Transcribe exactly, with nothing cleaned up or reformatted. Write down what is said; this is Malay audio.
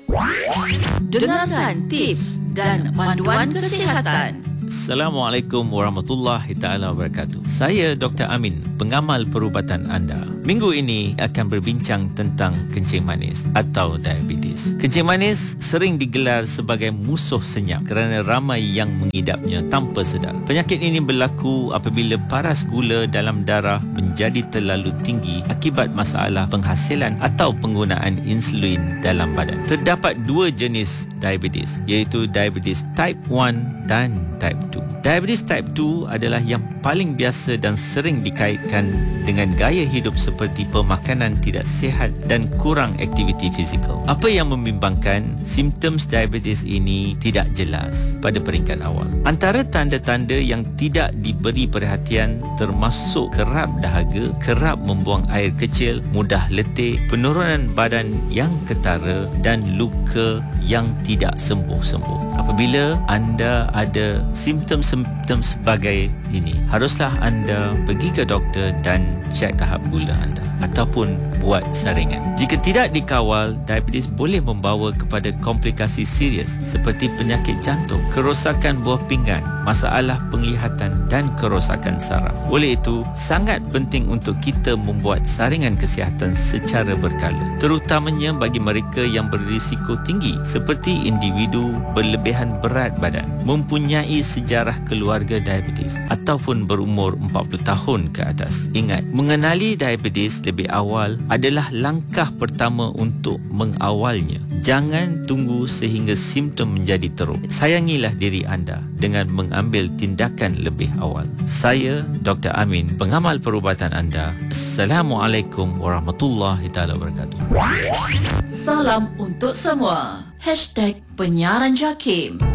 Dengarkan tips dan panduan kesihatan. Assalamualaikum warahmatullahi taala wabarakatuh. Saya Doktor Amin, pengamal perubatan anda. Minggu ini akan berbincang tentang kencing manis atau diabetes. Kencing manis sering digelar sebagai musuh senyap kerana ramai yang mengidapnya tanpa sedar. Penyakit ini berlaku apabila paras gula dalam darah menjadi terlalu tinggi akibat masalah penghasilan atau penggunaan insulin dalam badan. Terdapat dua jenis diabetes, iaitu diabetes type one dan type two. Diabetes type two adalah yang paling biasa dan sering dikaitkan dengan gaya hidup seperti pemakanan tidak sihat dan kurang aktiviti fizikal. Apa yang membimbangkan, simptom diabetes ini tidak jelas pada peringkat awal. Antara tanda-tanda yang tidak diberi perhatian termasuk kerap dahaga, kerap membuang air kecil, mudah letih, penurunan badan yang ketara dan luka yang tidak sembuh-sembuh. Apabila anda ada simptom-simptom sebagai ini, haruslah anda pergi ke doktor dan cek tahap gula anda ataupun buat saringan. Jika tidak dikawal, diabetes boleh membawa kepada komplikasi serius seperti penyakit jantung, kerosakan buah pinggan, masalah penglihatan dan kerosakan saraf. Oleh itu, sangat penting untuk kita membuat saringan kesihatan secara berkala, terutamanya bagi mereka yang berisiko tinggi seperti individu berlebihan berat badan, mempunyai sejarah keluarga diabetes ataupun berumur empat puluh tahun ke atas. Ingat, mengenali diabetes lebih awal adalah langkah pertama untuk mengawalnya. Jangan tunggu sehingga simptom menjadi teruk. Sayangilah diri anda dengan mengambil tindakan lebih awal. Saya Doktor Amin, pengamal perubatan anda. Assalamualaikum warahmatullahi taala wabarakatuh. Salam untuk semua. Hashtag Penyiaran Jakim.